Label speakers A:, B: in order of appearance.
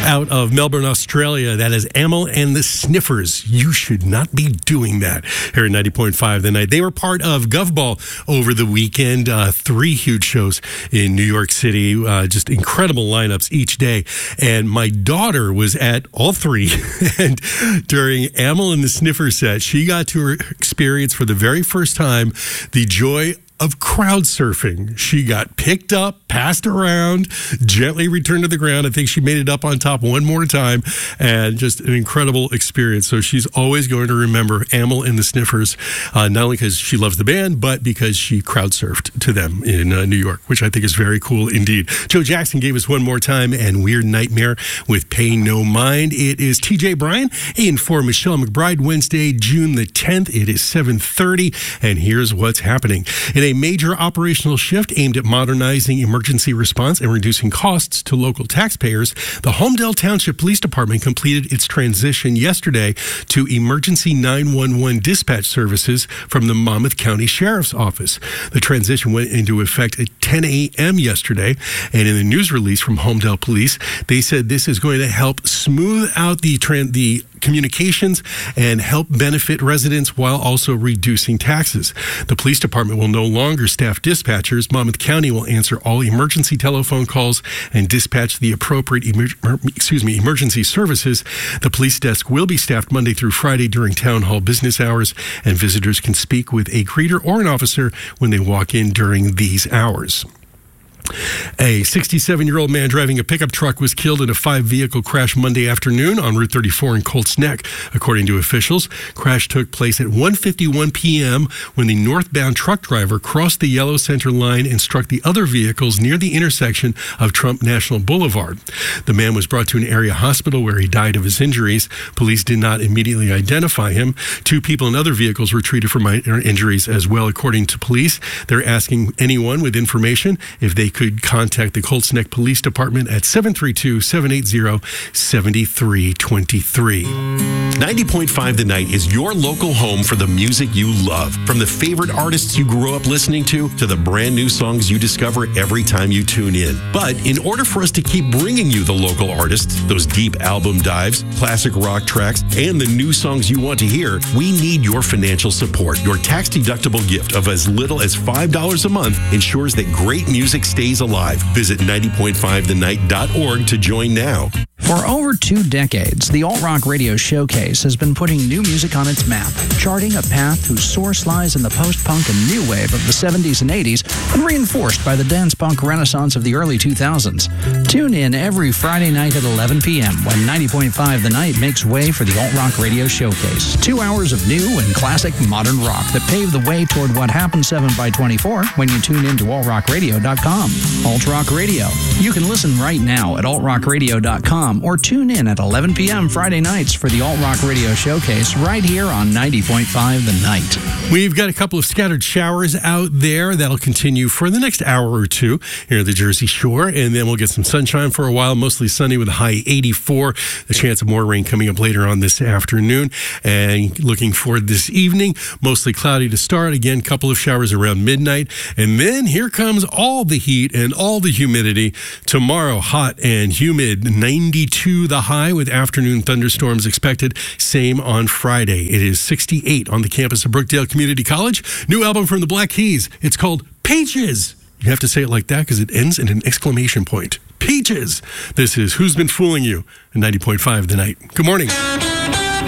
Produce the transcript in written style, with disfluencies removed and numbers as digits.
A: out of Melbourne, Australia. That is Amyl and the Sniffers. You should not be doing that here at 90.5 The Night. They were part of GovBall over the weekend. 3 huge shows in New York City. Just incredible lineups each day. And my daughter was at all 3. And during Amyl and the Sniffer set, she got to experience for the very first time the joy of crowd surfing. She got picked up, passed around, gently returned to the ground. I think she made it up on top one more time, and just an incredible experience. So she's always going to remember Amyl and the Sniffers, not only because she loves the band, but because she crowd surfed to them in New York, which I think is very cool indeed. Joe Jackson gave us One More Time and Weird Nightmare with Pay No Mind. It is TJ Bryan in for Michelle McBride, Wednesday, June the 10th. It is 7:30, and here's what's happening. In a major operational shift aimed at modernizing emergency response and reducing costs to local taxpayers, the Holmdel Township Police Department completed its transition yesterday to emergency 911 dispatch services from the Monmouth County Sheriff's Office. The transition went into effect at 10 a.m. yesterday, and in the news release from Holmdel Police, they said this is going to help smooth out the communications and help benefit residents while also reducing taxes. The police department will no longer staff dispatchers. Monmouth County will answer all emergency telephone calls and dispatch the appropriate emergency services. The police desk will be staffed Monday through Friday during town hall business hours, and visitors can speak with a greeter or an officer when they walk in during these hours. A 67-year-old man driving a pickup truck was killed in a 5-vehicle crash Monday afternoon on Route 34 in Colts Neck, according to officials. Crash took place at 1:51 p.m. when the northbound truck driver crossed the yellow center line and struck the other vehicles near the intersection of Trump National Boulevard. The man was brought to an area hospital where he died of his injuries. Police did not immediately identify him. 2 people in other vehicles were treated for minor injuries as well, according to police. They're asking anyone with information if they could contact the Colts Neck Police Department at 732-780-7323.
B: 90.5 The Night is your local home for the music you love. From the favorite artists you grew up listening to the brand new songs you discover every time you tune in. But in order for us to keep bringing you the local artists, those deep album dives, classic rock tracks, and the new songs you want to hear, we need your financial support. Your tax-deductible gift of as little as $5 a month ensures that great music stays alive. Visit 90.5thenight.org to join now.
C: For over 2 decades, the Alt Rock Radio Showcase has been putting new music on its map, charting a path whose source lies in the post-punk and new wave of the 70s and 80s and reinforced by the dance-punk renaissance of the early 2000s. Tune in every Friday night at 11 p.m. when 90.5 The Night makes way for the Alt Rock Radio Showcase. 2 hours of new and classic modern rock that pave the way toward what happens 7x24 when you tune in to altrockradio.com. Alt Rock Radio. You can listen right now at altrockradio.com or tune in at 11 p.m. Friday nights for the Alt Rock Radio Showcase right here on 90.5 The Night.
A: We've got a couple of scattered showers out there that'll continue for the next hour or 2 here at the Jersey Shore, and then we'll get some sunshine for a while, mostly sunny with a high 84. The chance of more rain coming up later on this afternoon. And looking forward this evening, mostly cloudy to start. Again, a couple of showers around midnight. And then here comes all the heat and all the humidity. Tomorrow, hot and humid, 92 the high with afternoon thunderstorms expected. Same on Friday. It is 68 on the campus of Brookdale Community College. New album from the Black Keys. It's called Peaches. You have to say it like that because it ends in an exclamation point. Peaches. This is Who's Been Fooling You? 90.5 The Night. Good morning.